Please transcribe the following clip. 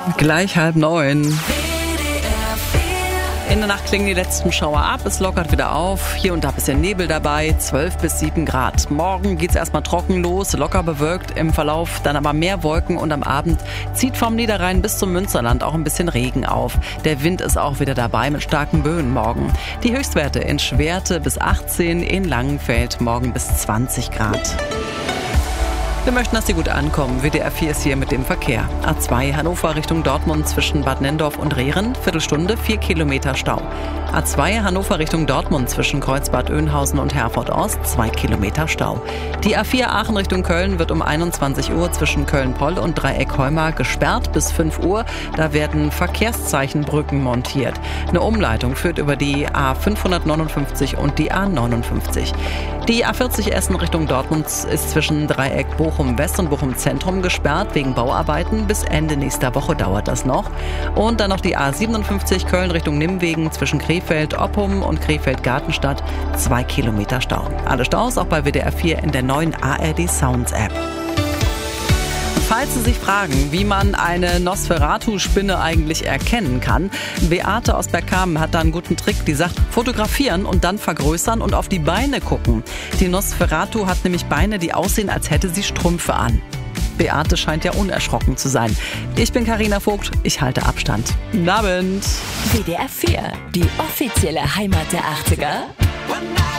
Gleich 8:30. In der Nacht klingen die letzten Schauer ab, es lockert wieder auf, hier und da ein bisschen Nebel dabei, 12 bis 7 Grad. Morgen geht's erstmal trocken los, locker bewölkt im Verlauf, dann aber mehr Wolken und am Abend zieht vom Niederrhein bis zum Münsterland auch ein bisschen Regen auf. Der Wind ist auch wieder dabei mit starken Böen morgen. Die Höchstwerte in Schwerte bis 18, in Langenfeld morgen bis 20 Grad. Wir möchten, dass Sie gut ankommen. WDR 4 ist hier mit dem Verkehr. A2 Hannover Richtung Dortmund zwischen Bad Nenndorf und Rehren, Viertelstunde, 4 Kilometer Stau. A2 Hannover Richtung Dortmund zwischen Kreuzbad Oeynhausen und Herford Ost, 2 Kilometer Stau. Die A4 Aachen Richtung Köln wird um 21 Uhr zwischen Köln-Poll und Dreieck Heumar gesperrt bis 5 Uhr. Da werden Verkehrszeichenbrücken montiert. Eine Umleitung führt über die A559 und die A59. Die A40 Essen Richtung Dortmund ist zwischen Dreieck Bochum West und Bochum Zentrum gesperrt wegen Bauarbeiten. Bis Ende nächster Woche dauert das noch. Und dann noch die A57 Köln Richtung Nimwegen zwischen Krefeld-Oppum und Krefeld-Gartenstadt, 2 Kilometer Stau. Alle Staus auch bei WDR 4 in der neuen ARD Sounds App. Falls Sie sich fragen, wie man eine Nosferatu-Spinne eigentlich erkennen kann, Beate aus Bergkamen hat da einen guten Trick. Die sagt, fotografieren und dann vergrößern und auf die Beine gucken. Die Nosferatu hat nämlich Beine, die aussehen, als hätte sie Strümpfe an. Beate scheint ja unerschrocken zu sein. Ich bin Carina Vogt, ich halte Abstand. Guten Abend. WDR 4, die offizielle Heimat der 80er.